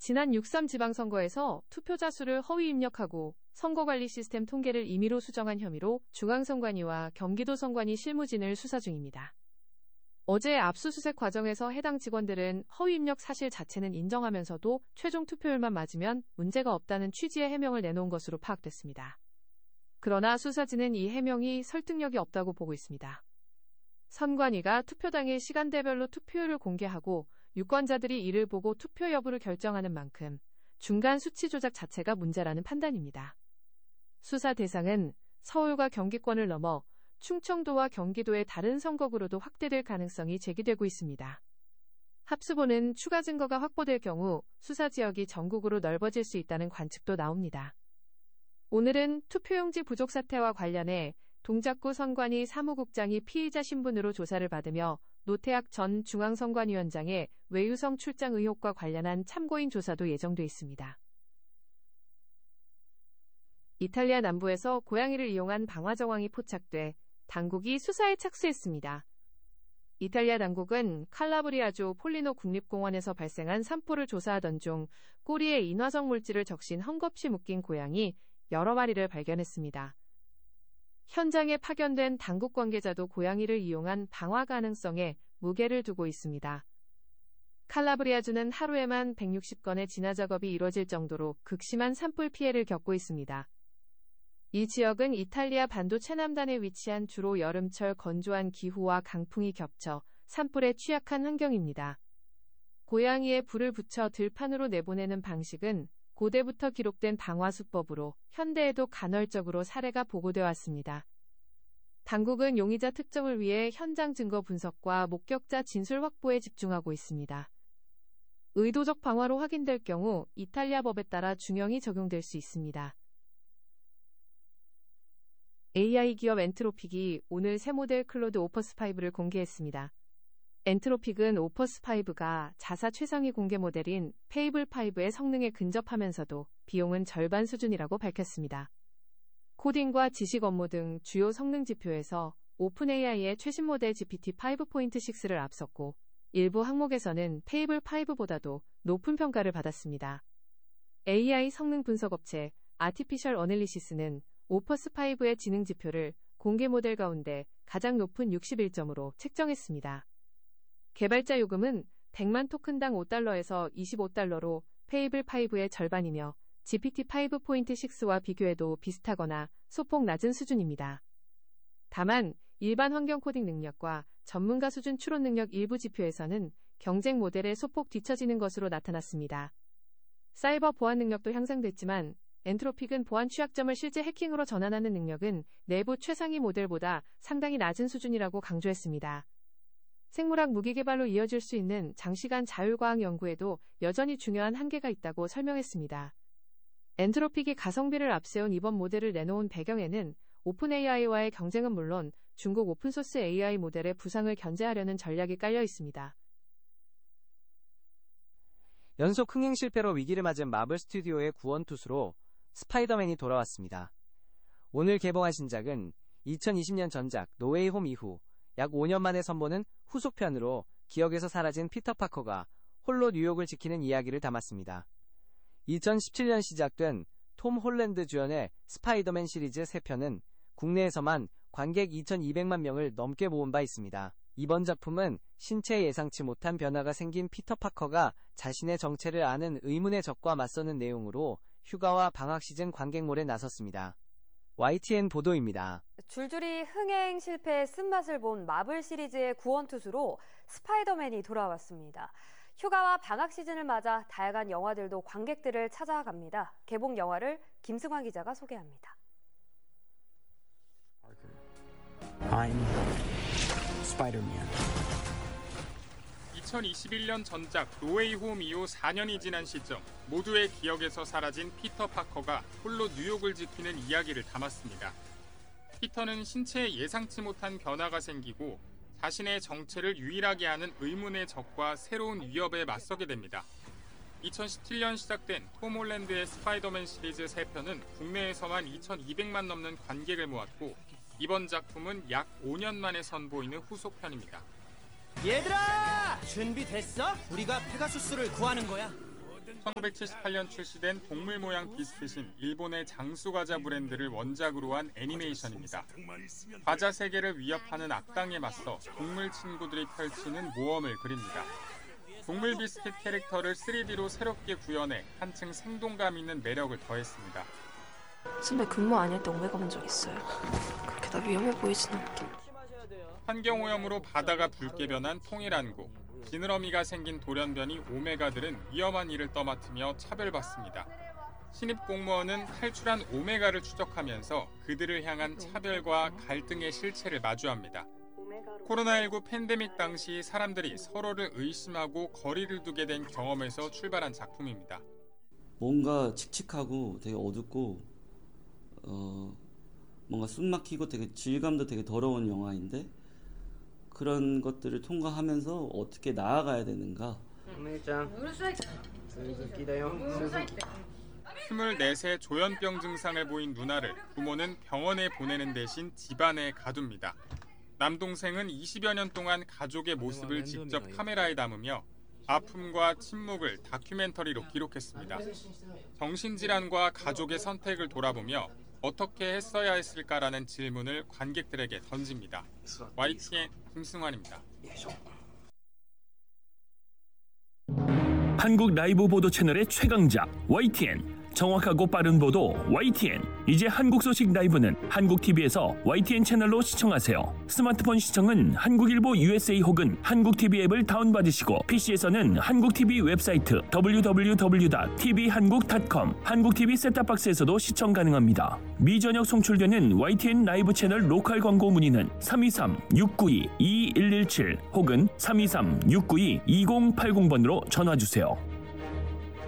지난 6.3 지방선거에서 투표자 수를 허위 입력하고 선거관리 시스템 통계를 임의로 수정한 혐의로 중앙선관위와 경기도선관위 실무진을 수사 중입니다. 어제 압수수색 과정에서 해당 직원들은 허위 입력 사실 자체는 인정하면서도 최종 투표율만 맞으면 문제가 없다는 취지의 해명을 내놓은 것으로 파악됐습니다. 그러나 수사진은 이 해명이 설득력이 없다고 보고 있습니다. 선관위가 투표 당일 시간대별로 투표율을 공개하고 유권자들이 이를 보고 투표 여부를 결정하는 만큼 중간 수치 조작 자체가 문제라는 판단입니다. 수사 대상은 서울과 경기권을 넘어 충청도와 경기도의 다른 선거구로도 확대될 가능성이 제기되고 있습니다. 합수본은 추가 증거가 확보될 경우 수사 지역이 전국으로 넓어질 수 있다는 관측도 나옵니다. 오늘은 투표용지 부족 사태와 관련해 동작구 선관위 사무국장이 피의자 신분으로 조사를 받으며 노태학 전 중앙선관위원장의 외유성 출장 의혹과 관련한 참고인 조사도 예정돼 있습니다. 이탈리아 남부에서 고양이를 이용한 방화 정황이 포착돼 당국이 수사에 착수했습니다. 이탈리아 당국은 칼라브리아주 폴리노 국립공원에서 발생한 산불을 조사하던 중 꼬리에 인화성 물질을 적신 헝겊이 묶인 고양이 여러 마리를 발견했습니다. 현장에 파견된 당국 관계자도 고양이를 이용한 방화 가능성에 무게를 두고 있습니다. 칼라브리아주는 하루에만 160건의 진화 작업이 이뤄질 정도로 극심한 산불 피해를 겪고 있습니다. 이 지역은 이탈리아 반도 최남단에 위치한 주로 여름철 건조한 기후와 강풍이 겹쳐 산불에 취약한 환경입니다. 고양이에 불을 붙여 들판으로 내보내는 방식은 고대부터 기록된 방화수법으로 현대에도 간헐적으로 사례가 보고되어 왔습니다. 당국은 용의자 특정을 위해 현장 증거 분석과 목격자 진술 확보에 집중하고 있습니다. 의도적 방화로 확인될 경우 이탈리아 법에 따라 중형이 적용될 수 있습니다. AI 기업 엔트로픽이 오늘 새 모델 클로드 오퍼스5를 공개했습니다. 엔트로픽은 오퍼스5가 자사 최상위 공개 모델인 페이블5의 성능에 근접하면서도 비용은 절반 수준이라고 밝혔습니다. 코딩과 지식 업무 등 주요 성능 지표에서 오픈AI의 최신 모델 GPT-5.6를 앞섰고 일부 항목에서는 페이블5보다도 높은 평가를 받았습니다. AI 성능 분석 업체 아티피셜 어널리시스는 오퍼스5의 지능 지표를 공개 모델 가운데 가장 높은 61점으로 책정했습니다. 개발자 요금은 100만 토큰당 $5에서 $25로 페이블5의 절반이며 GPT-5.6와 비교해도 비슷하거나 소폭 낮은 수준입니다. 다만 일반 환경 코딩 능력과 전문가 수준 추론 능력 일부 지표에서는 경쟁 모델에 소폭 뒤처지는 것으로 나타났습니다. 사이버 보안 능력도 향상됐지만 엔트로픽은 보안 취약점을 실제 해킹으로 전환하는 능력은 내부 최상위 모델보다 상당히 낮은 수준이라고 강조했습니다. 생물학 무기 개발로 이어질 수 있는 장시간 자율과학 연구에도 여전히 중요한 한계가 있다고 설명했습니다. 엔트로픽이 가성비를 앞세운 이번 모델을 내놓은 배경에는 오픈AI와의 경쟁은 물론 중국 오픈소스 AI 모델의 부상을 견제하려는 전략이 깔려 있습니다. 연속 흥행 실패로 위기를 맞은 마블 스튜디오의 구원투수로 스파이더맨이 돌아왔습니다. 오늘 개봉한 신작은 2020년 전작 노웨이 홈 이후 약 5년 만에 선보는 후속편으로 기억에서 사라진 피터 파커가 홀로 뉴욕을 지키는 이야기를 담았습니다. 2017년 시작된 톰 홀랜드 주연의 스파이더맨 시리즈 3편은 국내에서만 관객 2,200만 명을 넘게 모은 바 있습니다. 이번 작품은 신체에 예상치 못한 변화가 생긴 피터 파커가 자신의 정체를 아는 의문의 적과 맞서는 내용으로 휴가와 방학 시즌 관객몰에 나섰습니다. YTN 보도입니다. 줄줄이 흥행 실패의 쓴맛을 본 마블 시리즈의 구원투수로 스파이더맨이 돌아왔습니다. 휴가와 방학 시즌을 맞아 다양한 영화들도 관객들을 찾아갑니다. 개봉 영화를 김승환 기자가 소개합니다. I'm Spider-Man. 2021년 전작 노웨이 홈 이후 4년이 지난 시점 모두의 기억에서 사라진 피터 파커가 홀로 뉴욕을 지키는 이야기를 담았습니다. 피터는 신체에 예상치 못한 변화가 생기고 자신의 정체를 유일하게 아는 의문의 적과 새로운 위협에 맞서게 됩니다. 2017년 시작된 톰 홀랜드의 스파이더맨 시리즈 3편은 국내에서만 2,200만 넘는 관객을 모았고 이번 작품은 약 5년 만에 선보이는 후속편입니다. 얘들아! 준비됐어? 우리가 페가수스를 구하는 거야. 1978년 출시된 동물 모양 비스킷인 일본의 장수과자 브랜드를 원작으로 한 애니메이션입니다. 과자 세계를 위협하는 악당에 맞서 동물 친구들이 펼치는 모험을 그립니다. 동물 비스킷 캐릭터를 3D로 새롭게 구현해 한층 생동감 있는 매력을 더했습니다. 선배 근무 아닐 때 오메가 본 적 있어요. 그렇게 다 위험해 보이진 않게. 환경오염으로 바다가 붉게 변한 통일안구. 지느러미가 생긴 돌연변이 오메가들은 위험한 일을 떠맡으며 차별받습니다. 신입 공무원은 탈출한 오메가를 추적하면서 그들을 향한 차별과 갈등의 실체를 마주합니다. 코로나19 팬데믹 당시 사람들이 서로를 의심하고 거리를 두게 된 경험에서 출발한 작품입니다. 뭔가 칙칙하고 되게 어둡고 뭔가 숨 막히고 되게 질감도 되게 더러운 영화인데 그런 것들을 통과하면서 어떻게 나아가야 되는가. 24세 조현병 증상을 보인 누나를 부모는 병원에 보내는 대신 집안에 가둡니다. 남동생은 20여 년 동안 가족의 모습을 직접 카메라에 담으며 아픔과 침묵을 다큐멘터리로 기록했습니다. 정신질환과 가족의 선택을 돌아보며 어떻게 했어야 했을까라는 질문을 관객들에게 던집니다. YTN 김승환입니다. 한국 라이브 보도 채널의 최강자 YTN. 정확하고 빠른 보도 YTN. 이제 한국 소식 라이브는 한국 TV에서 YTN 채널로 시청하세요. 스마트폰 시청은 한국일보 USA 혹은 한국 TV 앱을 다운받으시고 PC에서는 한국 TV 웹사이트 www.tvhan국.com, 한국 TV 셋탑박스에서도 시청 가능합니다. 미전역 송출되는 YTN 라이브 채널 로컬 광고 문의는 323-692-2117 혹은 323-692-2080번으로 전화 주세요.